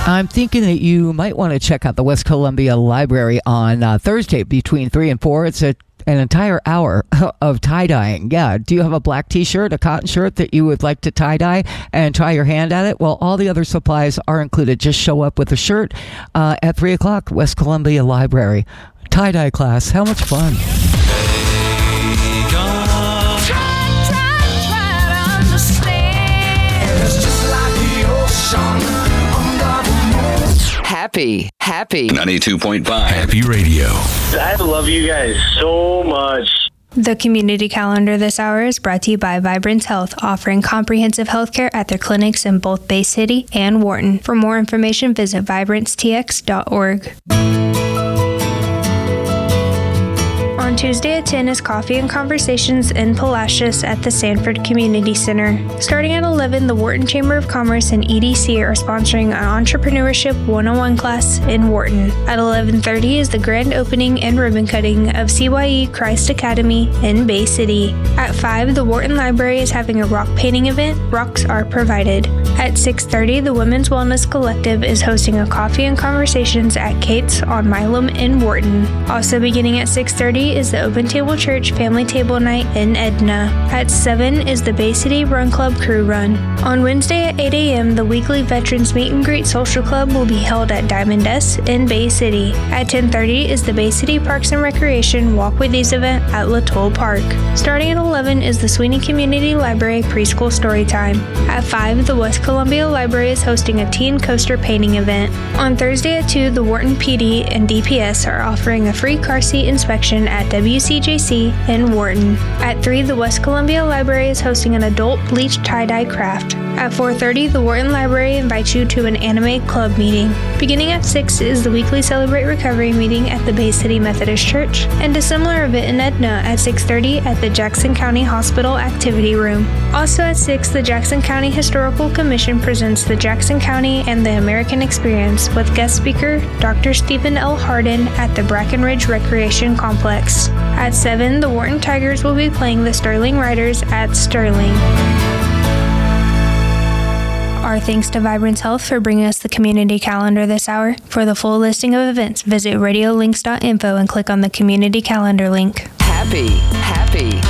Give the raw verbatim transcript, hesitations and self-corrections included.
I'm thinking that you might want to check out the West Columbia Library on uh, Thursday between three and four. It's a an entire hour of tie-dyeing. Yeah. Do you have a black t-shirt, a cotton shirt that you would like to tie-dye and try your hand at it? Well, all the other supplies are included. Just show up with a shirt uh, at three o'clock, West Columbia Library. Tie-dye class. How much fun. Happy, happy. ninety-two point five Happy Radio. I love you guys so much. The community calendar this hour is brought to you by Vibrance Health, offering comprehensive health care at their clinics in both Bay City and Wharton. For more information, visit vibrance t x dot org. On Tuesday at ten is Coffee and Conversations in Palacios at the Sanford Community Center. Starting at eleven, the Wharton Chamber of Commerce and E D C are sponsoring an Entrepreneurship one oh one class in Wharton. At eleven thirty is the grand opening and ribbon cutting of C Y E Christ Academy in Bay City. At five, the Wharton Library is having a rock painting event. Rocks are provided. At six thirty, the Women's Wellness Collective is hosting a Coffee and Conversations at Kate's on Milam in Wharton. Also beginning at six thirty is the Open Table Church Family Table Night in Edna. At seven is the Bay City Run Club Crew Run. On Wednesday at eight a.m., the weekly Veterans Meet and Greet Social Club will be held at Diamond S in Bay City. At ten thirty is the Bay City Parks and Recreation Walk With Ease event at Latoll Park. Starting at eleven is the Sweeney Community Library Preschool Storytime. At five, the West Columbia Library is hosting a teen coaster painting event. On Thursday at two, the Wharton P D and D P S are offering a free car seat inspection at W C J C in Wharton. At three, the West Columbia Library is hosting an adult bleach tie-dye craft. At four thirty, the Wharton Library invites you to an anime club meeting. Beginning at six is the weekly Celebrate Recovery meeting at the Bay City Methodist Church, and a similar event in Edna at six thirty at the Jackson County Hospital Activity Room. Also at six, the Jackson County Historical Commission presents the Jackson County and the American Experience with guest speaker Doctor Stephen L. Harden at the Brackenridge Recreation Complex. At seven, the Wharton Tigers will be playing the Sterling Riders at Sterling. Our thanks to Vibrance Health for bringing us the community calendar this hour. For the full listing of events, visit radio links dot info and click on the community calendar link. Happy, happy.